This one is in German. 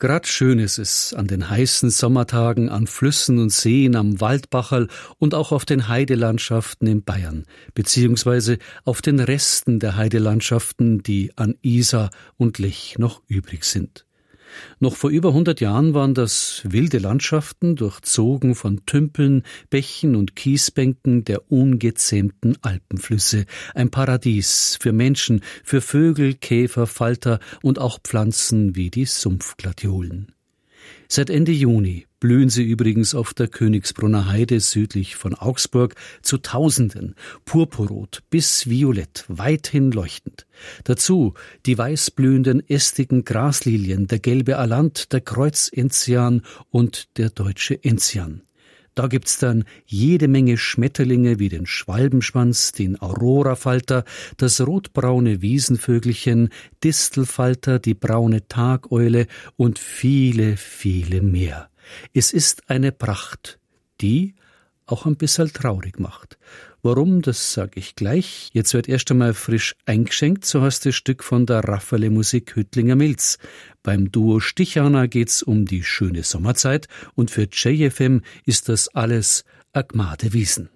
Grad schön ist es an den heißen Sommertagen an Flüssen und Seen am Waldbacherl und auch auf den Heidelandschaften in Bayern, beziehungsweise auf den Resten der Heidelandschaften, die an Isar und Lech noch übrig sind. Noch vor über 100 Jahren waren das wilde Landschaften, durchzogen von Tümpeln, Bächen und Kiesbänken der ungezähmten Alpenflüsse, ein Paradies für Menschen, für Vögel, Käfer, Falter und auch Pflanzen wie die Sumpfgladiolen. Seit Ende Juni blühen sie übrigens auf der Königsbrunner Heide südlich von Augsburg zu Tausenden, purpurrot bis violett, weithin leuchtend. Dazu die weißblühenden ästigen Graslilien, der gelbe Alant, der Kreuzenzian und der deutsche Enzian. Da gibt's dann jede Menge Schmetterlinge wie den Schwalbenschwanz, den Aurorafalter, das rotbraune Wiesenvögelchen, Distelfalter, die braune Tageule und viele, viele mehr. Es ist eine Pracht, die auch ein bisschen traurig macht. Warum, das sage ich gleich. Jetzt wird erst einmal frisch eingeschenkt, so heißt das Stück von der Raffaele-Musik Hüttlinger Milz. Beim Duo Stichana geht's um die schöne Sommerzeit und für JFM ist das alles a gmade Wiesen.